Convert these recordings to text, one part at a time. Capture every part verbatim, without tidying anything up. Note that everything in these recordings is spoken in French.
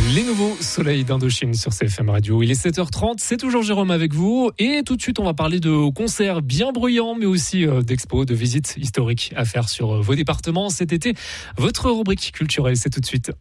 Les nouveaux soleils d'Indochine sur C F M Radio. Il est sept heures trente, c'est toujours Jérôme avec vous. Et tout de suite, on va parler de concerts bien bruyants, mais aussi d'expos, de visites historiques à faire sur vos départements cet été. Votre rubrique culturelle, c'est tout de suite.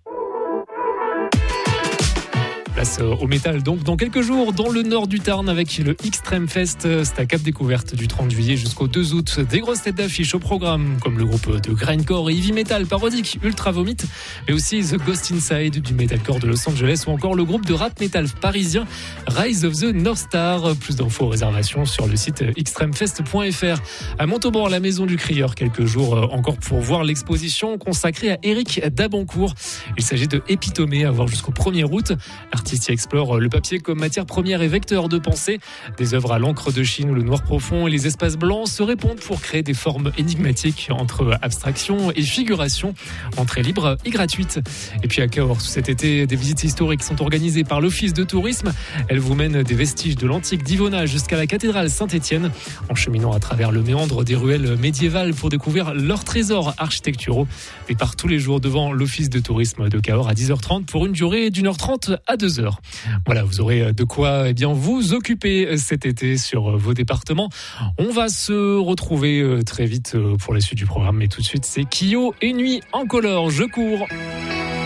Place au métal donc dans quelques jours dans le nord du Tarn avec le Extreme Fest. C'est à Cap Découverte du trente juillet jusqu'au deux août. Des grosses têtes d'affiche au programme comme le groupe de grindcore et heavy metal parodique Ultra Vomit, mais aussi The Ghost Inside du metalcore de Los Angeles ou encore le groupe de rap metal parisien Rise of the North Star. Plus d'infos aux réservations sur le site extreme fest point f r. À Montauban, la Maison du Crieur, quelques jours encore pour voir l'exposition consacrée à Éric Dabancourt. Il s'agit de Épitomée à voir jusqu'au premier août. L'artiste y explore le papier comme matière première et vecteur de pensée. Des œuvres à l'encre de Chine où le noir profond et les espaces blancs se répondent pour créer des formes énigmatiques entre abstraction et figuration, entrée libre et gratuite. Et puis à Cahors, cet été, des visites historiques sont organisées par l'Office de tourisme. Elles vous mènent des vestiges de l'antique d'Yvona jusqu'à la cathédrale Saint-Étienne, en cheminant à travers le méandre des ruelles médiévales pour découvrir leurs trésors architecturaux. Et par tous les jours devant l'Office de tourisme de Cahors à dix heures trente pour une durée d'une heure trente à deux heures. Voilà, vous aurez de quoi eh bien, vous occuper cet été sur vos départements. On va se retrouver très vite pour la suite du programme, mais tout de suite, c'est Kyo et Nuit Incolore. Je cours.